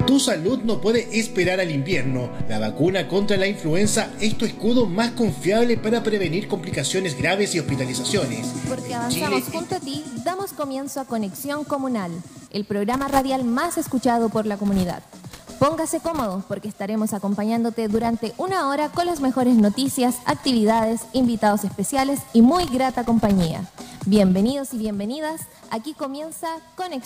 Tu salud no puede esperar al invierno. La vacuna contra la influenza es tu escudo más confiable para prevenir complicaciones graves y hospitalizaciones. Porque avanzamos junto a ti, damos comienzo a Conexión Comunal, el programa radial más escuchado por la comunidad. Póngase cómodo porque estaremos acompañándote durante una hora con las mejores noticias, actividades, invitados especiales y muy grata compañía. Bienvenidos y bienvenidas, aquí comienza Conexión.